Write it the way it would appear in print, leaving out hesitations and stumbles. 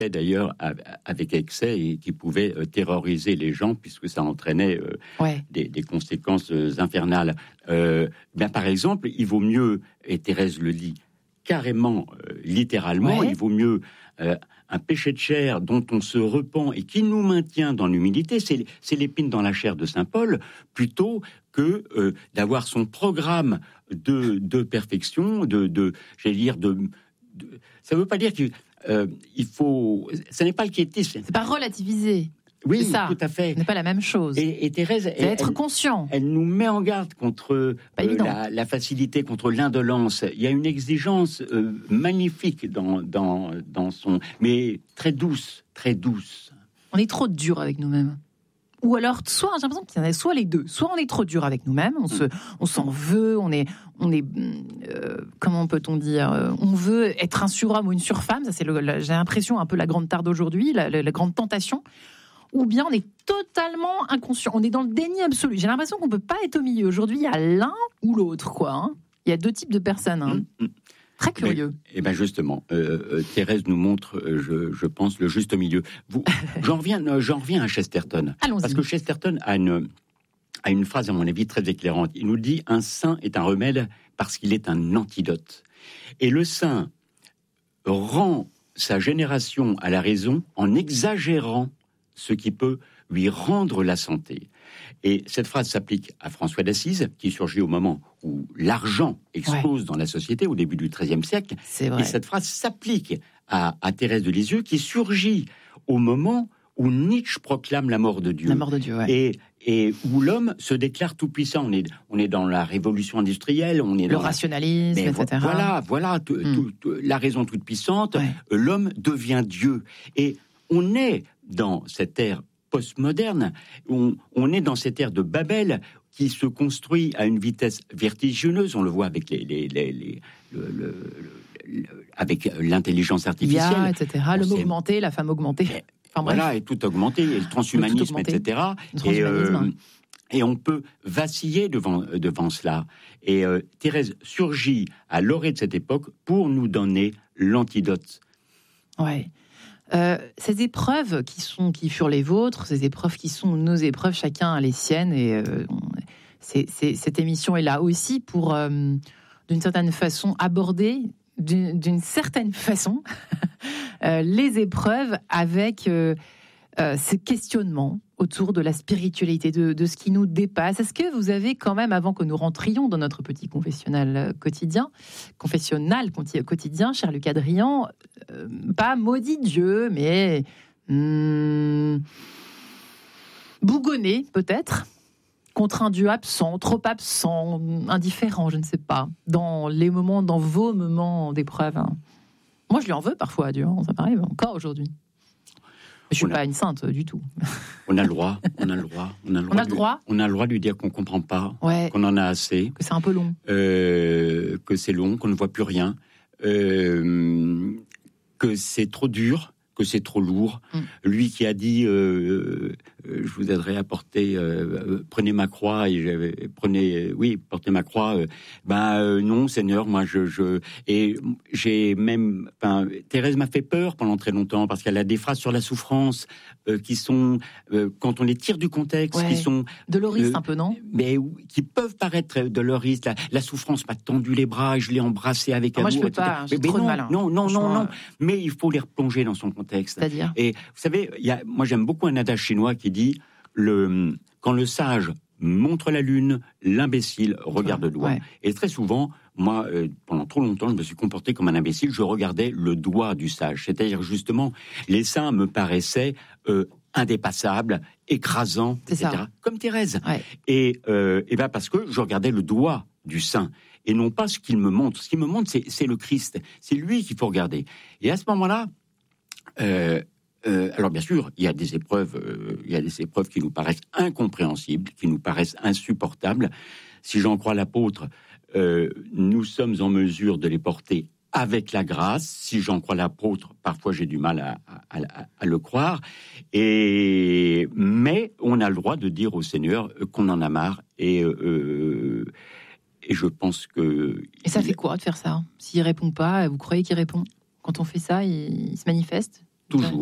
d'ailleurs avec excès et qui pouvait terroriser les gens puisque ça entraînait des conséquences infernales. Par exemple, il vaut mieux, et Thérèse le dit carrément, littéralement, il vaut mieux un péché de chair dont on se repent et qui nous maintient dans l'humilité, c'est l'épine dans la chair de saint Paul, plutôt que d'avoir son programme de perfection, ça ne veut pas dire qu'il faut... Ça n'est pas le quiétisme. C'est pas relativiser. Oui, c'est ça. Tout à fait. Ce n'est pas la même chose. Et Thérèse, être conscient. Elle nous met en garde contre la facilité, contre l'indolence. Il y a une exigence magnifique dans son... Mais très douce, très douce. On est trop dur avec nous-mêmes. Ou alors, soit, j'ai l'impression qu'il y en a soit les deux. Soit on est trop dur avec nous-mêmes, on s'en veut, on est comment peut-on dire, on veut être un surhomme ou une surfemme. Ça, c'est j'ai l'impression un peu la grande tare d'aujourd'hui, la grande tentation. Ou bien on est totalement inconscient, on est dans le déni absolu. J'ai l'impression qu'on peut pas être au milieu. Aujourd'hui, il y a l'un ou l'autre, quoi. Il y a deux types de personnes. Très curieux. Et ben justement, Thérèse nous montre, je pense, le juste milieu. J'en reviens à Chesterton. Allons-y. Parce que Chesterton a une phrase, à mon avis, très éclairante. Il nous dit « Un saint est un remède parce qu'il est un antidote ». Et le saint rend sa génération à la raison en exagérant ce qui peut lui rendre la santé. Et cette phrase s'applique à François d'Assise, qui surgit au moment où l'argent explose dans la société, au début du XIIIe siècle. C'est vrai. Et cette phrase s'applique à Thérèse de Lisieux, qui surgit au moment où Nietzsche proclame la mort de Dieu. La mort de Dieu, ouais. Et où l'homme se déclare tout-puissant. On est dans la révolution industrielle, on est le rationalisme, etc. Voilà, la raison toute-puissante, l'homme devient Dieu. Et on est dans cette ère postmoderne, on est dans cette ère de Babel qui se construit à une vitesse vertigineuse. On le voit avec avec l'intelligence artificielle, etc. L'homme augmenté, la femme augmentée. Enfin, voilà, et tout augmenté, et le transhumanisme, etc. Et on peut vaciller devant cela. Et Thérèse surgit à l'orée de cette époque pour nous donner l'antidote. Ouais. Ces épreuves qui furent les vôtres, ces épreuves qui sont nos épreuves, chacun a les siennes, et cette émission est là aussi pour, d'une certaine façon, aborder d'une certaine façon les épreuves avec ces questionnements autour de la spiritualité, de ce qui nous dépasse. Est-ce que vous avez quand même, avant que nous rentrions dans notre petit confessionnal quotidien, cher Lucas Drian, pas maudit Dieu, mais bougonné peut-être, contre un Dieu absent, trop absent, indifférent, je ne sais pas, dans vos moments d'épreuve. Moi, je lui en veux parfois à Dieu, ça m'arrive encore aujourd'hui. Je suis pas une sainte du tout. On a le droit. On a le droit de lui dire qu'on comprend pas, qu'on en a assez, que c'est un peu long, que c'est long, qu'on ne voit plus rien, que c'est trop dur, que c'est trop lourd. Lui qui a dit je vous aiderai à porter, prenez ma croix, et portez ma croix. Non, Seigneur, moi et j'ai même, Thérèse m'a fait peur pendant très longtemps parce qu'elle a des phrases sur la souffrance qui sont, quand on les tire du contexte, qui sont doloristes un peu, non? Mais qui peuvent paraître doloristes. La souffrance m'a tendu les bras, et je l'ai embrassé avec amour. Moi, je peux pas. J'ai trop de mal. Non. Mais il faut les replonger dans son contexte. C'est-à-dire, et vous savez, moi j'aime beaucoup un adage chinois qui dit quand le sage montre la lune, l'imbécile regarde le doigt. Et très souvent, moi, pendant trop longtemps, je me suis comporté comme un imbécile. Je regardais le doigt du sage. C'est-à-dire, justement, les saints me paraissaient indépassables, écrasants, etc. Comme Thérèse. Et parce que je regardais le doigt du saint et non pas ce qu'il me montre. Ce qu'il me montre, c'est le Christ. C'est lui qu'il faut regarder. Et à ce moment-là, alors bien sûr, il y a des épreuves qui nous paraissent incompréhensibles, qui nous paraissent insupportables. Si j'en crois l'apôtre, nous sommes en mesure de les porter avec la grâce. Si j'en crois l'apôtre, parfois j'ai du mal à le croire. Mais on a le droit de dire au Seigneur qu'on en a marre. Et je pense que... Et ça fait quoi de faire ça? S'il répond pas, vous croyez qu'il répond? Quand on fait ça, il se manifeste toujours.